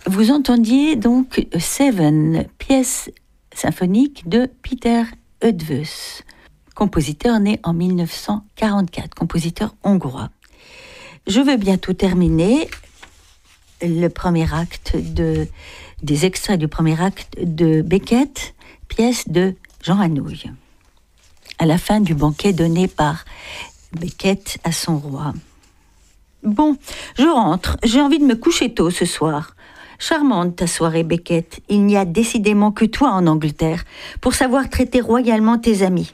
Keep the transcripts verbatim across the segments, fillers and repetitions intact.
vous entendiez donc Seven, pièce symphonique de Peter Eötvös, compositeur né en mille neuf cent quarante-quatre, compositeur hongrois. Je veux bientôt terminer le premier acte de, des extraits du premier acte de Beckett, pièce de Jean Anouilh, à la fin du banquet donné par Beckett à son roi. Bon, je rentre, j'ai envie de me coucher tôt ce soir. Charmante ta soirée, Beckett. Il n'y a décidément que toi en Angleterre pour savoir traiter royalement tes amis.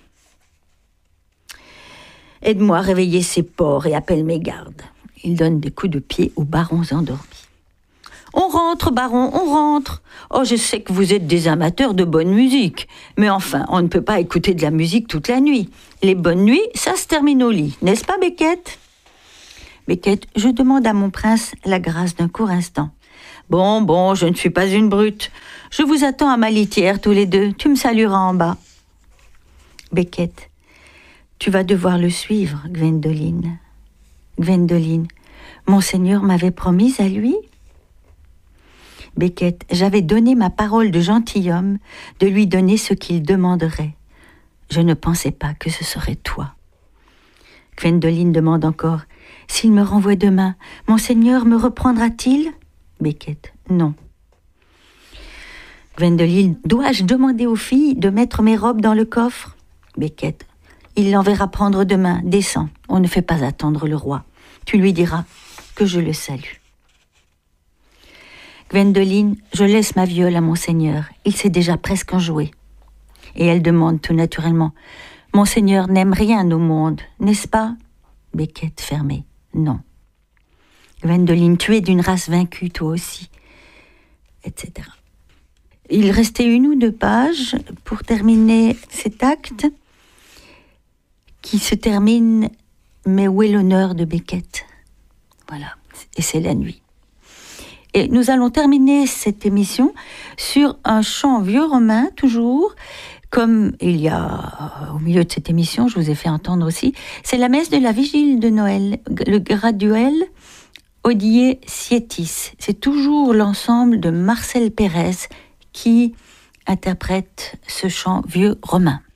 Aide-moi à réveiller ces porcs et appelle mes gardes. Il donne des coups de pied aux barons endormis. On rentre, baron, on rentre. Oh, je sais que vous êtes des amateurs de bonne musique. Mais enfin, on ne peut pas écouter de la musique toute la nuit. Les bonnes nuits, ça se termine au lit. N'est-ce pas, Beckett ? Beckett, je demande à mon prince la grâce d'un court instant. Bon, bon, je ne suis pas une brute. Je vous attends à ma litière tous les deux. Tu me salueras en bas. Beckett, tu vas devoir le suivre, Gwendoline. Gwendoline, Monseigneur m'avait promis à lui. Beckett, j'avais donné ma parole de gentilhomme de lui donner ce qu'il demanderait. Je ne pensais pas que ce serait toi. Gwendoline demande encore, s'il me renvoie demain, Monseigneur me reprendra-t-il ? Beckett, non. Gwendoline, dois-je demander aux filles de mettre mes robes dans le coffre ? Beckett, il l'enverra prendre demain, descends, on ne fait pas attendre le roi. Tu lui diras que je le salue. Gwendoline, je laisse ma viole à Monseigneur, il s'est déjà presque enjoué. Et elle demande tout naturellement, Monseigneur n'aime rien au monde, n'est-ce pas ? Beckett fermé, non. Gwendoline, tu es d'une race vaincue, toi aussi, et cetera. Il restait une ou deux pages pour terminer cet acte qui se termine « Mais où est l'honneur de Beckett ?» Voilà, et c'est la nuit. Et nous allons terminer cette émission sur un chant vieux romain, toujours, comme il y a au milieu de cette émission, je vous ai fait entendre aussi, c'est la messe de la vigile de Noël, le graduel Hodie Sietis. C'est toujours l'ensemble de Marcel Pérez qui interprète ce chant vieux romain.